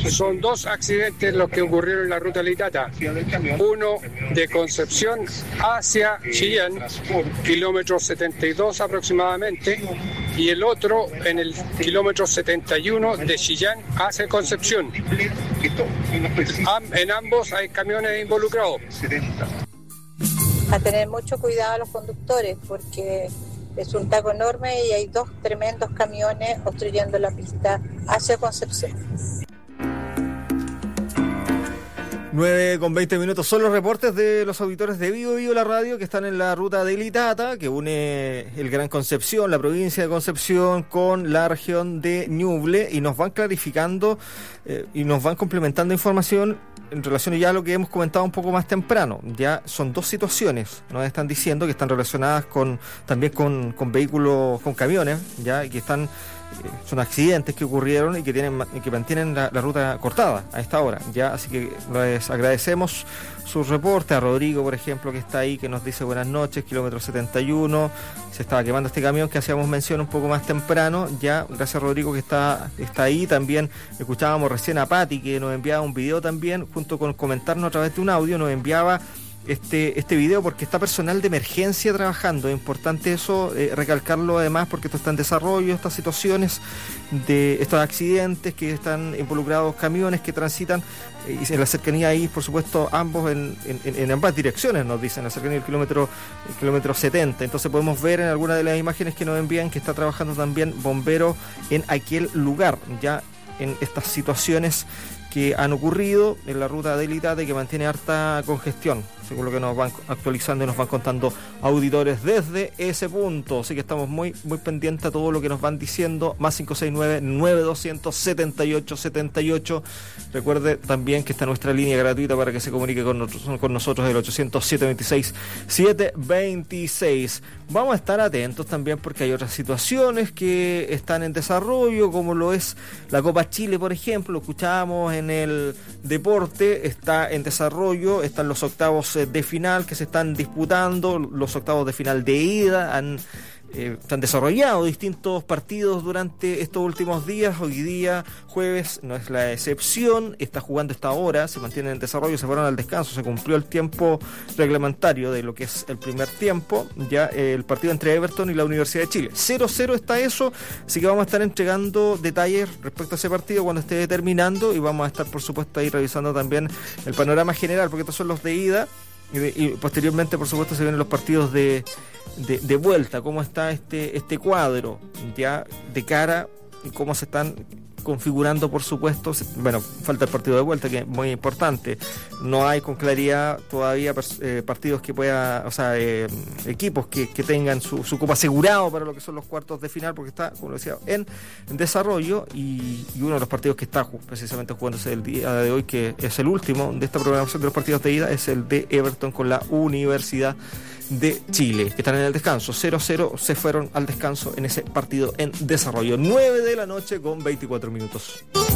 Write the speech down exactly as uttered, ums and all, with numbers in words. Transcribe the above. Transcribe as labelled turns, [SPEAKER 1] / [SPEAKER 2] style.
[SPEAKER 1] son dos accidentes los que ocurrieron en la ruta Litata. Uno de Concepción hacia Chillán, kilómetro setenta y dos aproximadamente, y el otro en el kilómetro setenta y uno de Chillán hacia Concepción. Am- en ambos hay camiones involucrados.
[SPEAKER 2] A tener mucho cuidado a los conductores porque es un taco enorme y hay dos tremendos camiones obstruyendo la pista hacia Concepción.
[SPEAKER 3] nueve con veinte minutos son los reportes de los auditores de Vivo Vivo la radio que están en la ruta de Litata, que une el Gran Concepción, la provincia de Concepción, con la región de Ñuble, y nos van clarificando eh, y nos van complementando información en relación ya a lo que hemos comentado un poco más temprano. Ya son dos situaciones, nos están diciendo que están relacionadas con también con, con vehículos, con camiones, ya, y que están son accidentes que ocurrieron y que tienen que mantienen la, la ruta cortada a esta hora, ya, así que les agradecemos su reporte. A Rodrigo, por ejemplo, que está ahí, que nos dice buenas noches, kilómetro setenta y uno, se estaba quemando este camión que hacíamos mención un poco más temprano, ya, gracias Rodrigo que está, está ahí. También escuchábamos recién a Pati, que nos enviaba un video también, junto con comentarnos a través de un audio, nos enviaba Este, este video porque está personal de emergencia trabajando. Es importante eso, eh, recalcarlo además, porque esto está en desarrollo, estas situaciones de estos accidentes que están involucrados camiones que transitan eh, y en la cercanía ahí, por supuesto, ambos en, en, en ambas direcciones, nos dicen, la cercanía del kilómetro, el kilómetro setenta. Entonces podemos ver en alguna de las imágenes que nos envían que está trabajando también bomberos en aquel lugar, ya en estas situaciones que han ocurrido en la ruta de Litata y que mantiene harta congestión, según lo que nos van actualizando y nos van contando auditores desde ese punto. Así que estamos muy muy pendientes a todo lo que nos van diciendo. Más cinco seis nueve, nueve dos cero cero, siete ocho siete ocho. Recuerde también que está nuestra línea gratuita para que se comunique con nosotros, con nosotros el ochocientos, siete veintiséis, siete veintiséis. Vamos a estar atentos también porque hay otras situaciones que están en desarrollo, como lo es la Copa Chile, por ejemplo. Lo escuchábamos en el deporte, está en desarrollo, están los octavos de final que se están disputando, los octavos de final de ida, han, eh, han desarrollado distintos partidos durante estos últimos días. Hoy día, jueves, no es la excepción, está jugando esta hora, se mantiene en desarrollo, se fueron al descanso, se cumplió el tiempo reglamentario de lo que es el primer tiempo, ya eh, el partido entre Everton y la Universidad de Chile. cero cero está eso, así que vamos a estar entregando detalles respecto a ese partido cuando esté terminando, y vamos a estar, por supuesto, ahí revisando también el panorama general, porque estos son los de ida, y, de, y posteriormente, por supuesto, se vienen los partidos de, de, de vuelta, cómo está este, este cuadro ya de cara y cómo se están configurando, por supuesto. Bueno, falta el partido de vuelta, que es muy importante. No hay con claridad todavía eh, partidos que pueda, o sea, eh, equipos que, que tengan su, su cupo asegurado para lo que son los cuartos de final, porque está, como lo decía, en, en desarrollo, y, y uno de los partidos que está precisamente jugándose el día de hoy, que es el último de esta programación de los partidos de ida, es el de Everton con la Universidad de Chile, que están en el descanso. cero cero se fueron al descanso en ese partido en desarrollo. nueve de la noche con veinticuatro minutos.